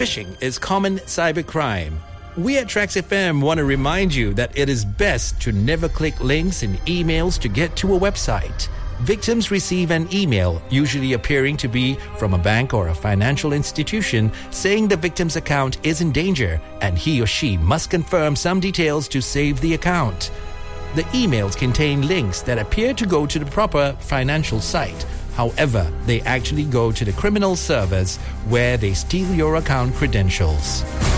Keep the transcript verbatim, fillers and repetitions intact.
Phishing is common cybercrime. We at Trax F M want to remind you that it is best to never click links in emails to get to a website. Victims receive an email, usually appearing to be from a bank or a financial institution, saying the victim's account is in danger and he or she must confirm some details to save the account. The emails contain links that appear to go to the proper financial site. However, they actually go to the criminal servers where they steal your account credentials.